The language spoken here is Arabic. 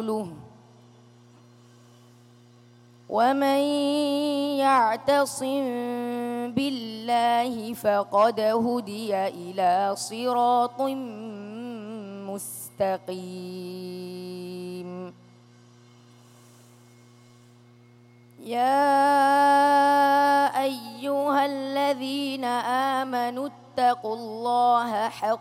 ورسوله ومن يعتصم بالله فقد هدي إلى صراط مستقيم. يا أيها الذين آمنوا اتقوا الله حق